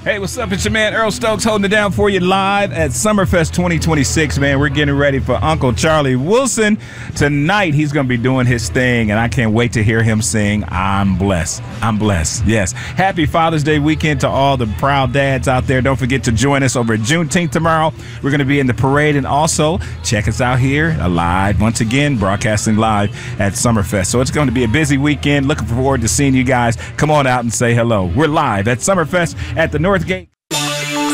Hey, what's up? It's your man Earl Stokes holding it down for you live at Summerfest 2026, man. We're getting ready for Uncle Charlie Wilson. Tonight, he's going to be doing his thing, and I can't wait to hear him sing I'm Blessed. I'm Blessed. Yes. Happy Father's Day weekend to all the proud dads out there. Don't forget to join us over at Juneteenth tomorrow. We're going to be in the parade, and also check us out here live, once again, broadcasting live at Summerfest. So it's going to be a busy weekend. Looking forward to seeing you guys. Come on out and say hello. We're live at Summerfest at the Northgate.